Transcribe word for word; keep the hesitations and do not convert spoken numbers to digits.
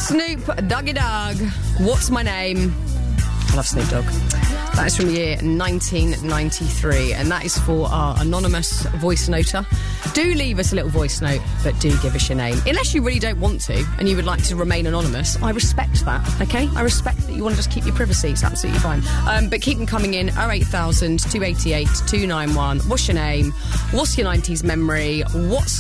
Snoop Doggy Dogg. What's my name? I love Snoop Dogg. That is from the year nineteen ninety-three, and that is for our anonymous voice noter. Do leave us a little voice note, but do give us your name. Unless you really don't want to and you would like to remain anonymous, I respect that, okay? I respect that you want to just keep your privacy. It's absolutely fine. Um, but keep them coming in. oh eight thousand, two eight eight, two nine one. What's your name? What's your nineties memory? What's